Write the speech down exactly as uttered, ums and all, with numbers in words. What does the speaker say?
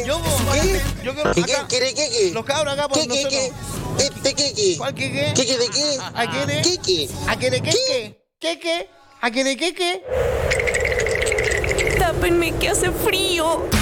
Yo, ¿Qué? yo quiero ¿Qué, acá. qué, qué, qué? Los cabros acá por ¿Qué, qué, nosotros. qué? ¿Este qué, qué? ¿Cuál qué qué? ¿Qué, qué, de qué? ¿A qué de? ¿Qué, qué? ¿A qué de qué qué? ¿Qué qué? ¿A qué de qué qué? Tápenme que hace frío.